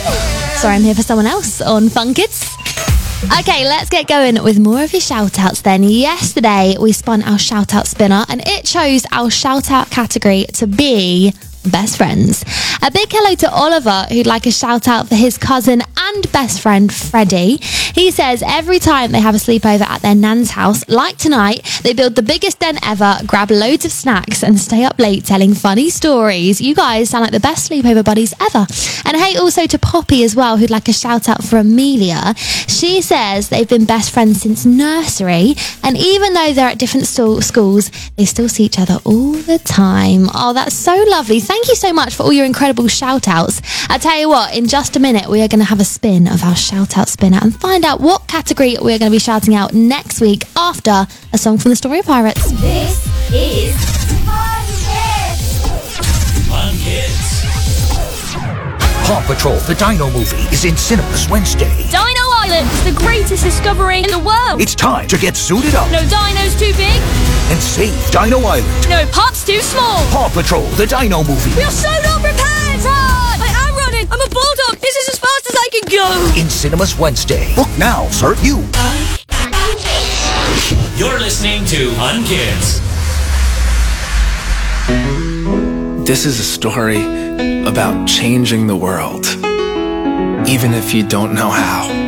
Sorry, I'm here for someone else on Fun Kids. Okay, let's get going with more of your shout-outs then. Yesterday, we spun our shout-out spinner and it chose our shout-out category to be best friends. A big hello to Oliver, who'd like a shout out for his cousin and best friend Freddie. He says every time they have a sleepover at their nan's house, like tonight, they build the biggest den ever, grab loads of snacks and stay up late telling funny stories. You guys sound like the best sleepover buddies ever. And hey also to Poppy as well, who'd like a shout out for Amelia. She says they've been best friends since nursery, and even though they're at different schools, they still see each other all the time. Oh, that's so lovely. Thank you so much for all your incredible shout-outs. I tell you what, in just a minute, we are going to have a spin of our shout-out spinner and find out what category we're going to be shouting out next week after a song from the Story of Pirates. This is Fun Kids. Fun Kids. Paw Patrol, the Dino movie, is in cinemas Wednesday. Dino Island is the greatest discovery in the world. It's time to get suited up No dino's too big. and save Dino Island. No pups too small. Paw Patrol, the Dino movie, We are so not prepared. Run! I am running. I'm a bulldog. This is as fast as I can go. in cinemas Wednesday. Book now, serve you. You're listening to Fun Kids. This is a story about changing the world, even if you don't know how.